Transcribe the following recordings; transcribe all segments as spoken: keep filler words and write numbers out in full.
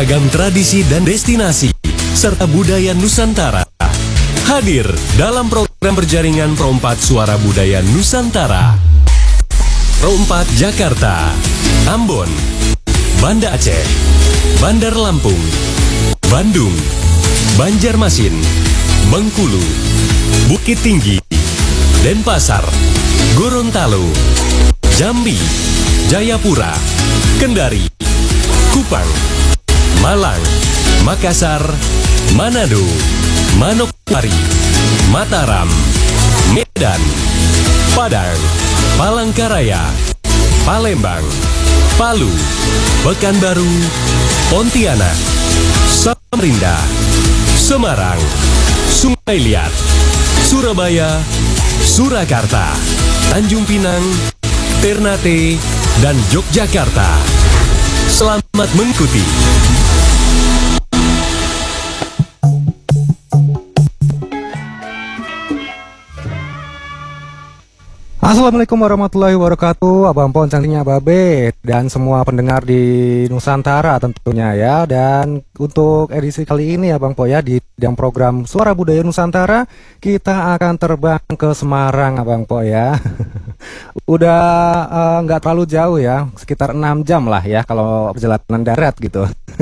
Beragam tradisi dan destinasi serta budaya Nusantara hadir dalam program berjaringan Pro empat Suara Budaya Nusantara. Pro empat Jakarta, Ambon, Banda Aceh, Bandar Lampung, Bandung, Banjarmasin, Bengkulu, Bukit Tinggi, Denpasar, Gorontalo, Jambi, Jayapura, Kendari, Kupang, Malang, Makassar, Manado, Manokwari, Mataram, Medan, Padang, Palangkaraya, Palembang, Palu, Pekanbaru, Pontianak, Samarinda, Semarang, Sungai Liat, Surabaya, Surakarta, Tanjung Pinang, Ternate, dan Yogyakarta. Selamat mengikuti. Assalamualaikum warahmatullahi wabarakatuh, Abang Pon cantiknya Babe dan semua pendengar di Nusantara tentunya ya. Dan untuk edisi kali ini Abang Po ya, di dalam program Suara Budaya Nusantara kita akan terbang ke Semarang Abang Po ya. Udah nggak uh, terlalu jauh ya, sekitar enam jam lah ya kalau perjalanan darat gitu.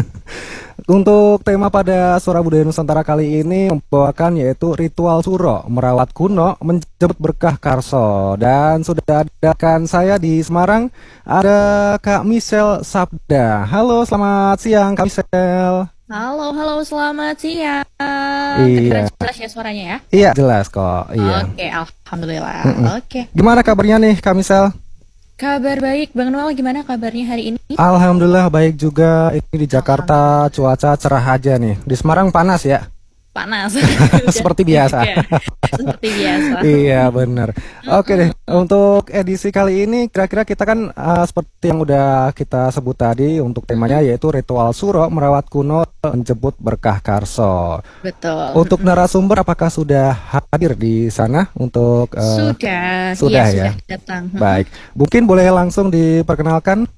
Untuk tema pada Suara Budaya Nusantara kali ini membawakan yaitu ritual suro, merawat kuno, menjemput berkah karso. Dan sudah ada kan saya di Semarang, ada Kak Michelle Sabda. Halo, selamat siang Kak Michelle. Halo, halo, selamat siang. Iya. Jelas ya suaranya ya? Iya, jelas kok. Iya. Oke, alhamdulillah. Mm-mm. Oke. Gimana kabarnya nih Kak Michelle? Kabar baik, Bang Noel gimana kabarnya hari ini? Alhamdulillah baik juga. Ini di Jakarta cuaca cerah aja nih. Di Semarang panas ya? Panas. Seperti biasa. Seperti biasa. Iya benar. Oke deh, untuk edisi kali ini kira-kira kita kan uh, seperti yang udah kita sebut tadi untuk temanya yaitu ritual suro, merawat kuno, menjemput berkah karso. Betul. Untuk narasumber apakah sudah hadir di sana untuk uh, Sudah. Sudah iya, ya. Sudah datang. Baik, mungkin boleh langsung diperkenalkan.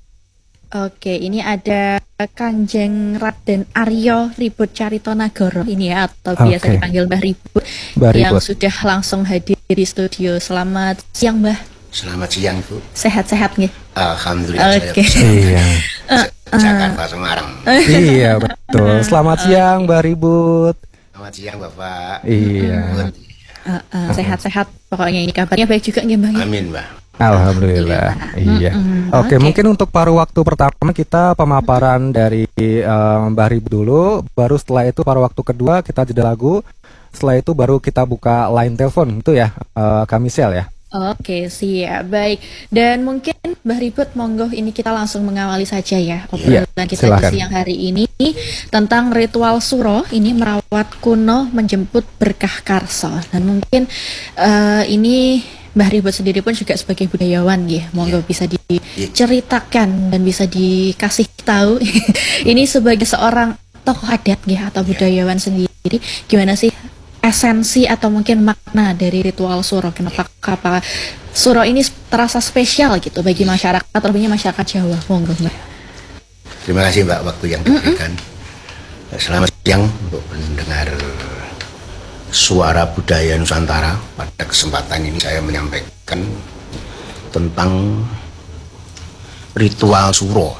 Oke, ini ada Kanjeng Raden Aryo Ribut Carito Nagoro ini ya, atau biasa Oke. dipanggil Mbah Ribut, Mbah yang Ribut. sudah langsung hadir di studio. Selamat siang, Mbah. Selamat siang, Bu. Sehat-sehat nih. Alhamdulillah. Oke. Iya. Saya Jakarta Semarang. Iya betul. Selamat siang Mbak Ribut. Selamat siang, Bapak. Iya. Bu. Uh, uh, sehat-sehat pokoknya, ini kabarnya baik juga nggih Mbah. Amin, Mbak. Alhamdulillah. Iya. Mm-mm. Oke, Oke. mungkin untuk paruh waktu pertama kita pemaparan dari uh, Mbak Ribut dulu, baru setelah itu paruh waktu kedua kita jeda lagu. Setelah itu baru kita buka line telepon itu ya, uh, Kak Michelle ya. Oke, siap, baik. Dan mungkin Mbah Ribut, monggo ini kita langsung mengawali saja ya obrolan Iya, kita silakan. di siang hari ini tentang ritual suro, ini merawat kuno, menjemput berkah karso. Dan mungkin eh, ini Mbah Ribut sendiri pun juga sebagai budayawan ya, monggo bisa diceritakan dan bisa dikasih tahu ini sebagai seorang tokoh adat ya atau budayawan sendiri, gimana sih esensi atau mungkin makna dari ritual suro? Kenapa apa suro ini terasa spesial gitu bagi masyarakat, terlebihnya masyarakat Jawa? Monggo Mbak. Terima kasih, Mbak, waktu yang diberikan. Selamat siang untuk pendengar Suara Budaya Nusantara. Pada kesempatan ini saya menyampaikan tentang ritual suro.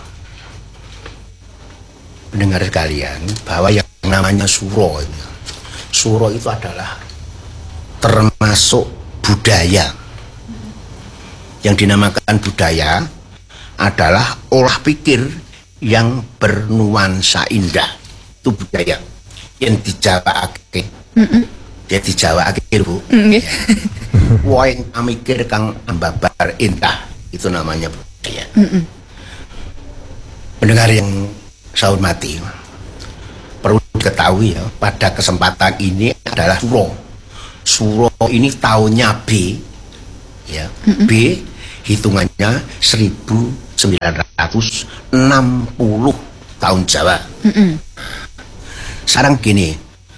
Pendengar sekalian, bahwa yang namanya suro ini, suro itu adalah termasuk budaya. Yang dinamakan budaya adalah olah pikir yang bernuansa indah. Itu budaya yang dijawabake. Ya dijawabake, Bu. Nggih. Woeng mikir kang ambabar indah, itu namanya budaya. Pendengar yang saya hormati, perlu diketahui ya, pada kesempatan ini adalah suro. Suro ini tahunnya B, ya. B hitungannya seribu sembilan ratus enam puluh tahun Jawa. Sekarang gini,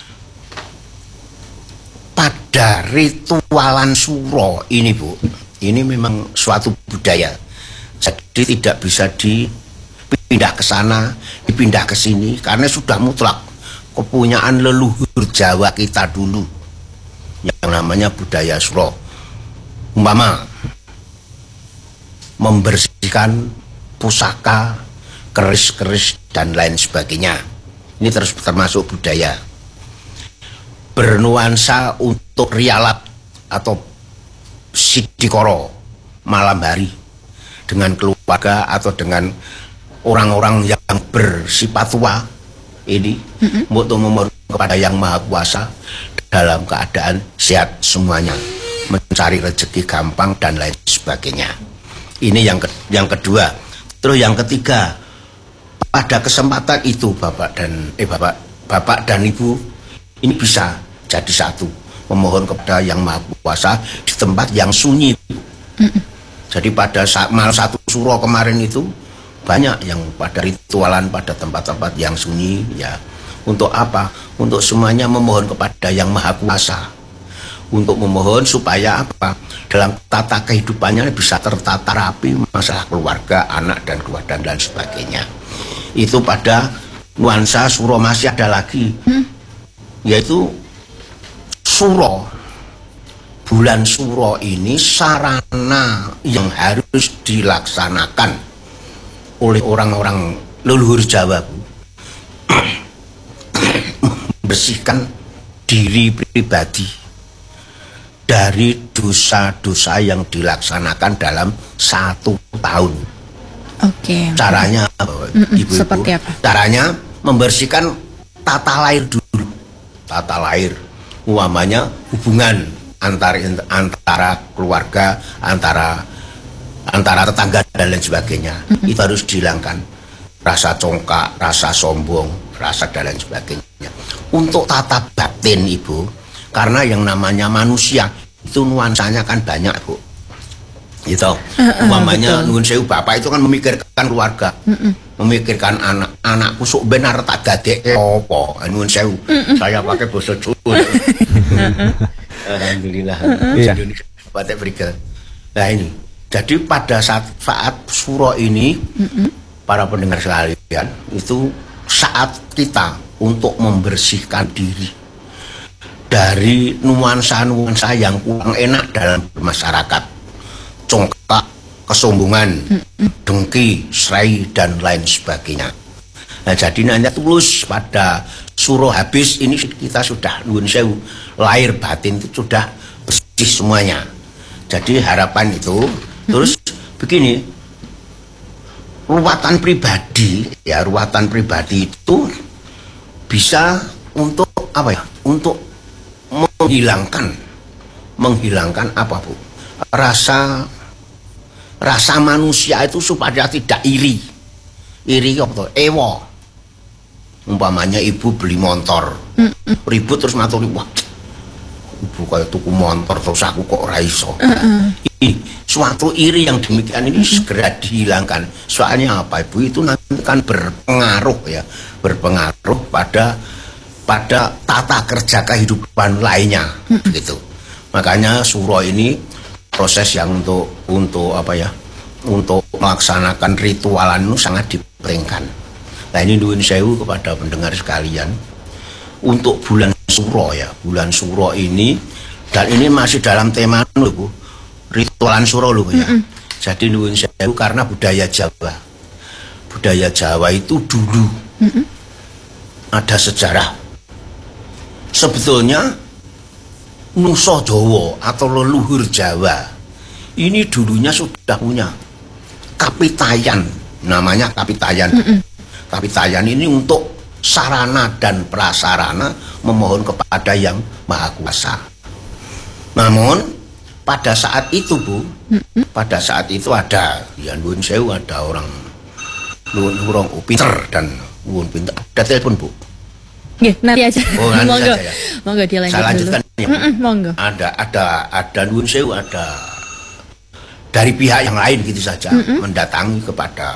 pada ritualan suro ini, Bu, ini memang suatu budaya, jadi tidak bisa di dipindah ke sana, dipindah ke sini, karena sudah mutlak kepunyaan leluhur Jawa kita dulu yang namanya budaya Suro. Umpama membersihkan pusaka, keris-keris dan lain sebagainya, ini terus termasuk budaya. Bernuansa untuk rialat atau sidikoro malam hari dengan keluarga atau dengan orang-orang yang bersifat tua, ini mm-hmm. untuk memohon kepada Yang Maha Kuasa dalam keadaan sehat semuanya, mencari rezeki gampang dan lain sebagainya. Ini yang ke yang kedua. Terus yang ketiga, pada kesempatan itu Bapak dan eh Bapak Bapak dan Ibu ini bisa jadi satu, memohon kepada Yang Maha Kuasa di tempat yang sunyi. Mm-mm. Jadi pada saat malam satu suro kemarin itu banyak yang pada ritualan pada tempat-tempat yang sunyi, ya. Untuk apa? Untuk semuanya memohon kepada Yang Maha Kuasa. Untuk memohon supaya apa? Dalam tata kehidupannya bisa tertata rapi, masalah keluarga, anak dan keluarga dan sebagainya. Itu pada nuansa suro. Masih ada lagi, hmm? yaitu suro. Bulan Suro ini sarana yang harus dilaksanakan oleh orang-orang leluhur Jawa, membersihkan diri pribadi dari dosa-dosa yang dilaksanakan dalam satu tahun. Oke. Caranya, Ibu-ibu, seperti apa? Caranya membersihkan tata lahir dulu. Tata lahir, umpamanya hubungan antara antara keluarga, antara antara tetangga dan lain sebagainya. Mm-hmm. Itu harus dihilangkan. Rasa congkak, rasa sombong, rasa dan lain sebagainya. Untuk tata batin, Ibu, karena yang namanya manusia itu nuansanya kan banyak, Bu. Gitu. Uh, uh, Umpamanya nuwun sewu, bapak itu kan memikirkan keluarga. Uh, uh. Memikirkan anak, anakku sok benar tak gadek apa. Nuwun sewu. Uh, uh. Saya pakai basa Jawa. Alhamdulillah. Uh, uh. Indonesia Batik Brigel. Nah ini. Jadi pada saat saat suro ini, uh, uh. para pendengar sekalian, itu saat kita untuk membersihkan diri dari nuansa-nuansa yang kurang enak dalam masyarakat, congkak, kesombongan, mm-hmm. dengki, serai dan lain sebagainya. Nah, jadi nanya tulus pada suro habis ini kita sudah nuwun sewu, lahir batin itu sudah bersih semuanya. Jadi harapan itu, mm-hmm. terus begini, ruwatan pribadi, ya ruwatan pribadi itu bisa untuk apa ya? Untuk menghilangkan menghilangkan apa, Bu? Rasa rasa manusia itu supaya tidak iri. Iri apa? Ewo. Umpamanya ibu beli motor, mm-mm. ribut terus maturi, wah, ibu kayak tuku motor terus aku kok ora iso. Ini suatu iri yang demikian ini mm-mm. segera dihilangkan. Soalnya apa, Ibu? Itu nanti kan berpengaruh ya, berpengaruh pada pada tata kerja kehidupan lainnya, mm-hmm. begitu. Makanya suro ini proses yang untuk untuk apa ya, untuk melaksanakan ritualan itu sangat dipentingkan. Nah ini nuwun sewu kepada pendengar sekalian, untuk bulan suro ya, bulan suro ini, dan ini masih dalam tema loh, Bu, ritualan suro loh ya. Mm-hmm. Jadi nuwun sewu karena budaya Jawa, budaya Jawa itu dulu mm-hmm. ada sejarah. Sebetulnya Nusa Jawa atau leluhur Jawa ini dulunya sudah punya kapitayan, namanya kapitayan. Mm-mm. Kapitayan ini untuk sarana dan prasarana memohon kepada Yang Maha Kuasa. Namun pada saat itu, Bu, mm-mm. pada saat itu ada ya nuwun sewu, ada orang nuwun orang pinter dan nuwun pinter. Ada telepon, Bu. Nggih, nanti aja. Oh, nanti monggo. saja, ya. Monggo dilanjut Saya lanjutkan dulu. Ya. Mm-mm, monggo. Ada ada ada nuwun sewu, ada dari pihak yang lain gitu saja, mm-mm. mendatangi kepada